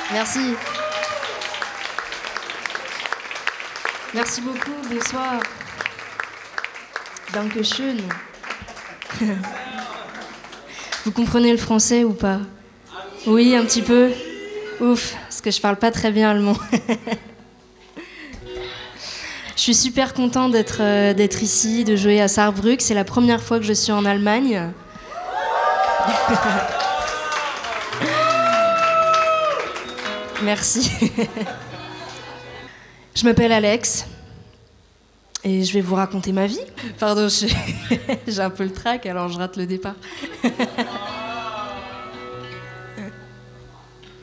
Merci. Merci beaucoup, bonsoir. Dankeschön. Vous comprenez le français ou pas? Oui, un petit peu. Ouf, parce que je parle pas très bien allemand. Je suis super contente d'être ici, de jouer à Saarbrück. C'est la première fois que je suis en Allemagne. Merci. Je m'appelle Alex et je vais vous raconter ma vie. Pardon, j'ai un peu le trac, alors je rate le départ.